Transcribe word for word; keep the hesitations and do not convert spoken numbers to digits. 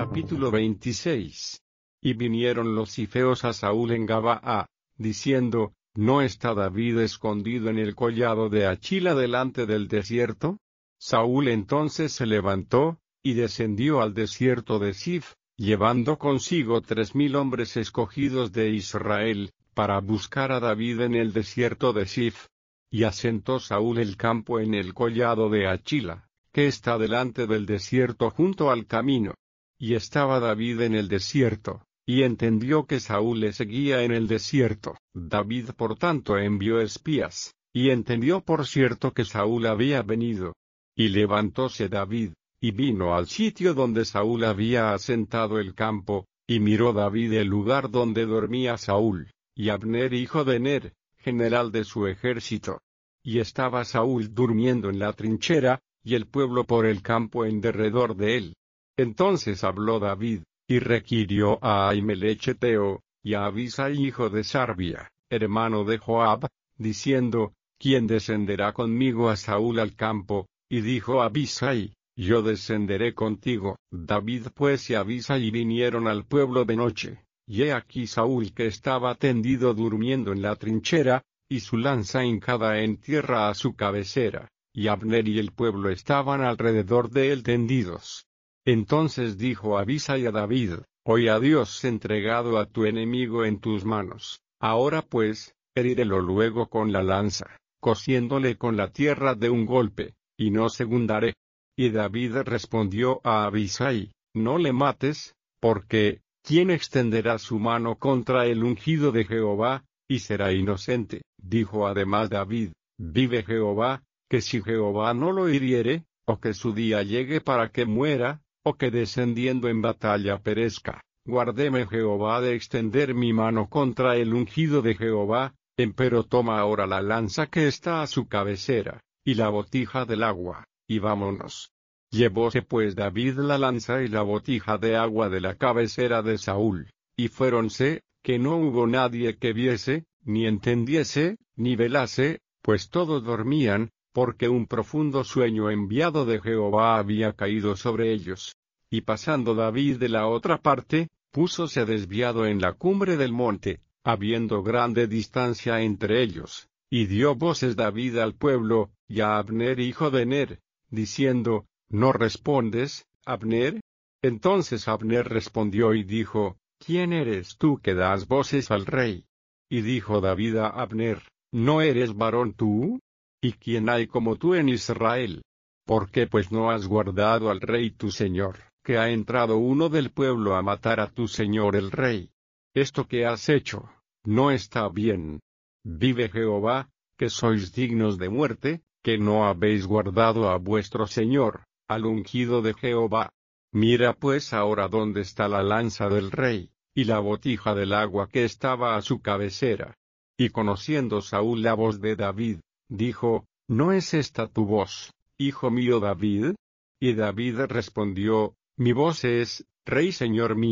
Capítulo veintiséis. Y vinieron los cifeos a Saúl en Gabaa, diciendo, ¿no está David escondido en el collado de Achila delante del desierto? Saúl entonces se levantó, y descendió al desierto de Zif, llevando consigo tres mil hombres escogidos de Israel, para buscar a David en el desierto de Zif. Y asentó Saúl el campo en el collado de Achila, que está delante del desierto junto al camino. Y estaba David en el desierto, y entendió que Saúl le seguía en el desierto. David por tanto envió espías, y entendió por cierto que Saúl había venido. Y levantóse David, y vino al sitio donde Saúl había asentado el campo, y miró David el lugar donde dormía Saúl, y Abner hijo de Ner, general de su ejército. Y estaba Saúl durmiendo en la trinchera, y el pueblo por el campo en derredor de él. Entonces habló David, y requirió a Ahimelech Eteo, y a Abisai hijo de Sarbia, hermano de Joab, diciendo, ¿quién descenderá conmigo a Saúl al campo? Y dijo Abisai, yo descenderé contigo. David pues y Abisai vinieron al pueblo de noche, y he aquí Saúl que estaba tendido durmiendo en la trinchera, y su lanza hincada en tierra a su cabecera, y Abner y el pueblo estaban alrededor de él tendidos. Entonces dijo Abisai a David, hoy ha Dios entregado a tu enemigo en tus manos, ahora pues, herírelo luego con la lanza, cosiéndole con la tierra de un golpe, y no segundaré. Y David respondió a Abisai, no le mates, porque, ¿quién extenderá su mano contra el ungido de Jehová, y será inocente? Dijo además David, vive Jehová, que si Jehová no lo hiriere, o que su día llegue para que muera, o que descendiendo en batalla perezca, guárdeme Jehová de extender mi mano contra el ungido de Jehová, empero toma ahora la lanza que está a su cabecera, y la botija del agua, y vámonos. Llevóse pues David la lanza y la botija de agua de la cabecera de Saúl, y fuéronse, que no hubo nadie que viese, ni entendiese, ni velase, pues todos dormían, porque un profundo sueño enviado de Jehová había caído sobre ellos. Y pasando David de la otra parte, púsose desviado en la cumbre del monte, habiendo grande distancia entre ellos, y dio voces David al pueblo, y a Abner hijo de Ner, diciendo, ¿no respondes, Abner? Entonces Abner respondió y dijo, ¿quién eres tú que das voces al rey? Y dijo David a Abner, ¿no eres varón tú? ¿Y quién hay como tú en Israel? ¿Por qué pues no has guardado al rey tu señor, que ha entrado uno del pueblo a matar a tu señor el rey? Esto que has hecho, no está bien. Vive Jehová, que sois dignos de muerte, que no habéis guardado a vuestro señor, al ungido de Jehová. Mira pues ahora dónde está la lanza del rey, y la botija del agua que estaba a su cabecera. Y conociendo Saúl la voz de David, dijo, ¿no es esta tu voz, hijo mío David? Y David respondió, mi voz es, Rey señor mío.